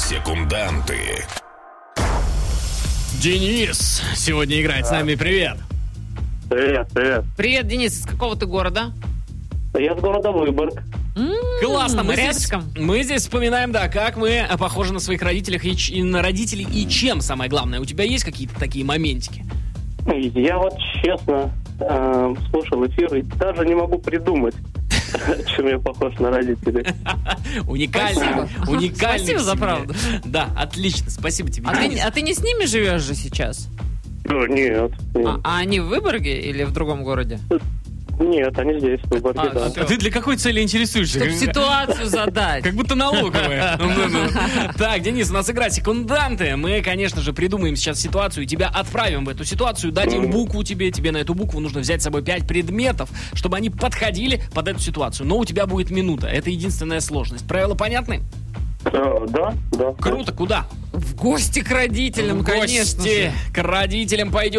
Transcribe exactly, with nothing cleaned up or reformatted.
Секунданты. Денис сегодня играет с нами. Привет. Привет, привет. Привет, Денис, из какого ты города? Я с города Выборг. М-м, Классно. Мы здесь, рядышком. мы здесь вспоминаем, да, как мы похожи на своих родителей и, ч- и на родителей, и чем, самое главное. У тебя есть какие-то такие моментики? Я вот честно э, слушал эфир и даже не могу придумать, чем я похож на родителей. Уникальный. Уникальный. Спасибо за правду. Да, отлично. Спасибо тебе. А ты, Денис. а ты не с ними живешь же сейчас? Ну, нет, нет. А, а они в Выборге или в другом городе? Нет, они здесь, в Выборге, А, да. А ты для какой цели интересуешься? Чтобы Как- ситуацию задать. Как будто налоговая. Так, Денис, у нас игра секунданты. Мы, конечно же, придумаем сейчас ситуацию и тебя отправим в эту ситуацию, дадим букву тебе. Тебе на эту букву нужно взять с собой пять предметов, чтобы они подходили под эту ситуацию. Но у тебя будет минута. Это единственная сложность. Правила понятны? Э, Да, да. Круто. Куда? В гости к родителям, В конечно гости же. к родителям пойдем.